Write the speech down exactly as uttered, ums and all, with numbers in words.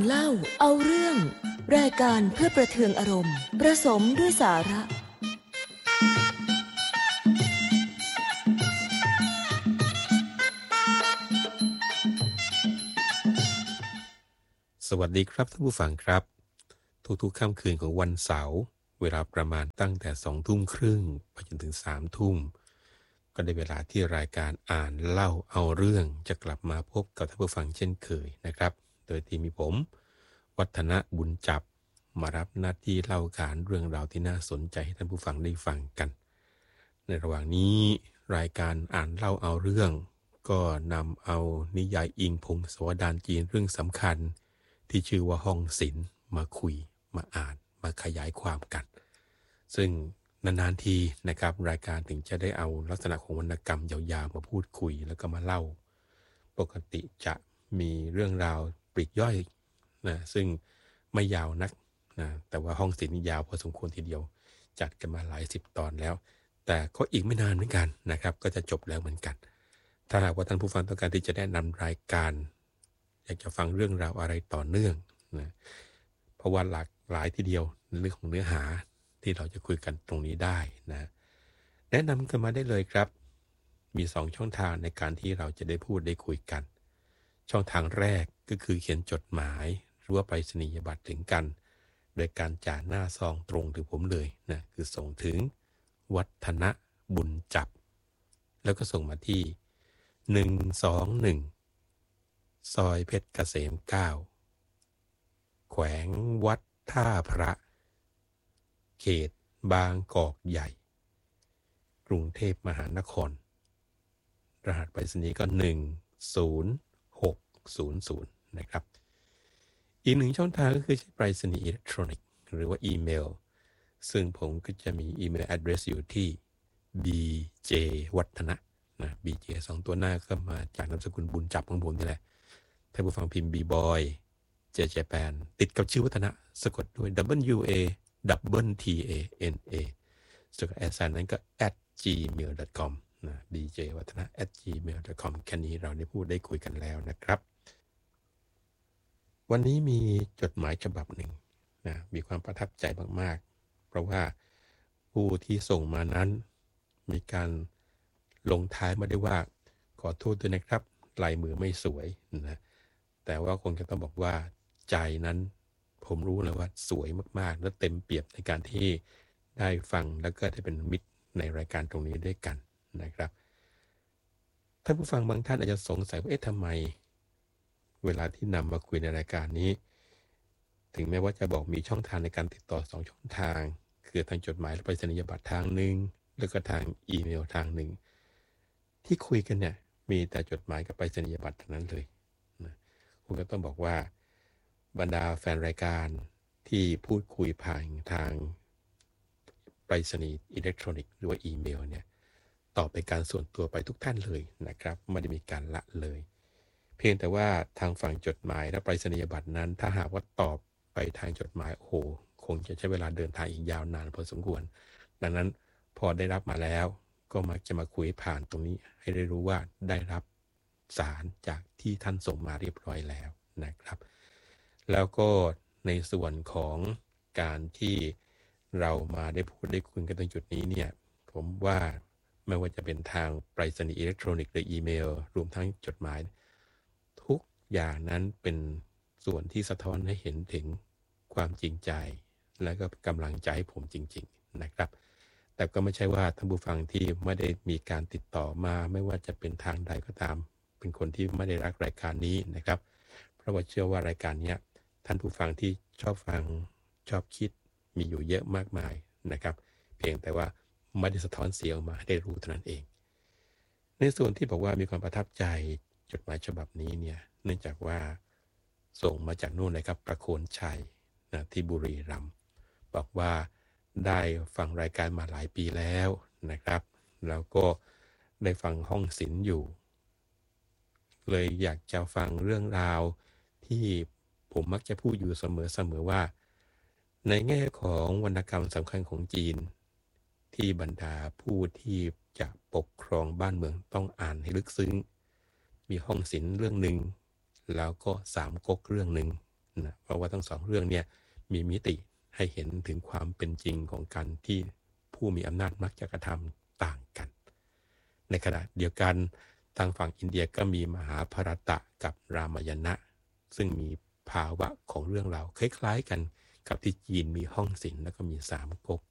เล่าเอาเรื่องรายการเพื่อประเทืองอารมณ์ประสมด้วยสาระสวัสดีครับท่านผู้ฟังครับทุกๆค่ำคืนของวันเสาร์เวลาประมาณตั้งแต่สองทุ่มครึ่งไปจนถึงสามทุ่มก็ได้เวลาที่รายการอ่านเล่าเอาเรื่องจะกลับมาพบกับท่านผู้ฟังเช่นเคยนะครับโดยที่มีผมวัฒนบุญจับมารับหน้าที่เล่าขานเรื่องราวที่น่าสนใจให้ท่านผู้ฟังได้ฟังกันในระหว่างนี้รายการอ่านเล่าเอาเรื่องก็นำเอานิยายอิงพงศาวดารจีนเรื่องสำคัญที่ชื่อว่าห้องศิลป์มาคุยมาอ่านมาขยายความกันซึ่งนานๆทีนะครับรายการถึงจะได้เอาลักษณะของวรรณกรรมยาวๆมาพูดคุยแล้วก็มาเล่าปกติจะมีเรื่องราวปลีกย่อยนะซึ่งไม่ยาวนักนะแต่ว่าห้องศิลป์นี่ยาวพอสมควรทีเดียวจัดกันมาหลายสิบตอนแล้วแต่ก็อีกไม่นานเหมือนกันนะครับก็จะจบแล้วเหมือนกันถ้าหากว่าท่านผู้ฟังต้องการที่จะแนะนำรายการอยากจะฟังเรื่องราวอะไรต่อเนื่องนะเพราะว่าหลากหลายทีเดียวในเรื่องของเนื้อหาที่เราจะคุยกันตรงนี้ได้นะแนะนำกันมาได้เลยครับมีสองช่องทางในการที่เราจะได้พูดได้คุยกันช่องทางแรกก็คือเขียนจดหมายหรือว่าไปรษณียบัตรถึงกันโดยการจ่าหน้าซองตรงถึงผมเลยนะคือส่งถึงวัฒนบุญจับแล้วก็ส่งมาที่หนึ่งสองหนึ่งซอยเพชรเกษมเก้าแขวงวัดท่าพระเขตบางกอกใหญ่กรุงเทพมหานครรหัสไปรษณีย์ก็หนึ่งศูนย์หกศูนย์ศูนย์นะครับอีกหนึ่งช่องทางก็คือใช้ไปรษณีย์อิเล็กทรอนิกส์หรือว่าอีเมลซึ่งผมก็จะมีอีเมล address อยู่ที่ บี เจ วัฒนะนะ บี เจ สองตัวหน้าก็มาจากนามสกุลบุญจับของผมนี่แหละถ้าผู้ฟังพิมพ์ B-boy เจ เจ แปน ติดกับชื่อวัฒนะสะกดด้วย W A double T A N A ส่วนแอดไซน์นั้นก็ at gmail dot com นะ บี เจ วัฒนะ at gmail dot com แค่นี้เราได้พูดได้คุยกันแล้วนะครับวันนี้มีจดหมายฉบับหนึ่งนะมีความประทับใจมากๆเพราะว่าผู้ที่ส่งมานั้นมีการลงท้ายมาได้ว่าขอโทษด้วยนะครับลายมือไม่สวยนะแต่ว่าคงจะต้องบอกว่าใจนั้นผมรู้แล้วว่าสวยมากๆและเต็มเปี่ยมในการที่ได้ฟังแล้วก็ได้เป็นมิตรในรายการตรงนี้ด้วยกันนะครับท่านผู้ฟังบางท่านอาจจะสงสัยว่าเอ๊ะทำไมเวลาที่นำมาคุยในรายการนี้ถึงแม้ว่าจะบอกมีช่องทางในการติดต่อสองช่องทางคือทางจดหมายและไปรษณียบัตรทางหนึ่งแล้วก็ทางอีเมลทางหนึ่งที่คุยกันเนี่ยมีแต่จดหมายกับไปรษณียบัตรทั้งนั้นเลยนะคุณก็ต้องบอกว่าบรรดาแฟนรายการที่พูดคุยผ่านทางไปรษณีย์อิเล็กทรอนิกส์หรือว่าอีเมลเนี่ยตอบเป็นการส่วนตัวไปทุกท่านเลยนะครับไม่ได้มีการละเลยเพียงแต่ว่าทางฝั่งจดหมายและไปรษณียบัตรนั้นถ้าหากว่าตอบไปทางจดหมายโอ้โหคงจะใช้เวลาเดินทางอีกยาวนานพอสมควรดังนั้นพอได้รับมาแล้วก็มักจะมาคุยผ่านตรงนี้ให้ได้รู้ว่าได้รับสารจากที่ท่านส่งมาเรียบร้อยแล้วนะครับแล้วก็ในส่วนของการที่เรามาได้พูดได้คุยกันตรงจุดนี้เนี่ยผมว่าไม่ว่าจะเป็นทางไปรษณีย์อิเล็กทรอนิกส์หรืออีเมลรวมทั้งจดหมายทุกอย่างนั้นเป็นส่วนที่สะท้อนให้เห็นถึงความจริงใจและก็กำลังใจให้ผมจริงๆนะครับแต่ก็ไม่ใช่ว่าท่านผู้ฟังที่ไม่ได้มีการติดต่อมาไม่ว่าจะเป็นทางใดก็ตามเป็นคนที่ไม่ได้รักรายการนี้นะครับเพราะว่าเชื่อว่ารายการนี้ท่านผู้ฟังที่ชอบฟังชอบคิดมีอยู่เยอะมากมายนะครับเพียงแต่ว่าไม่ได้สะท้อนเสียงออกมาให้ได้รู้เท่านั้นเองในส่วนที่บอกว่ามีความประทับใจจดหมายฉบับนี้เนี่ยเนื่องจากว่าส่งมาจากนู่นเลยครับประโคนชัยนะที่บุรีรัมย์บอกว่าได้ฟังรายการมาหลายปีแล้วนะครับแล้วก็ได้ฟังห้องศิลป์อยู่เลยอยากจะฟังเรื่องราวที่ผมมักจะพูดอยู่เสมอๆว่าในแง่ของวรรณกรรมสำคัญของจีนที่บรรดาผู้ที่จะปกครองบ้านเมืองต้องอ่านให้ลึกซึ้งมีห้องศิลป์เรื่องหนึ่งแล้วก็สามก๊กเรื่องหนึ่งนะเพราะว่าทั้งสองเรื่องเนี่ยมีมิติให้เห็นถึงความเป็นจริงของการที่ผู้มีอำนาจมักจะกระทำต่างกันในขณะเดียวกันทางฝั่งอินเดียก็มีมหาภารตะกับรามายณะซึ่งมีภาวะของเรื่องราวคล้ายๆกันกับที่จีนมีห้องศิลป์แล้วก็มีสามก๊ก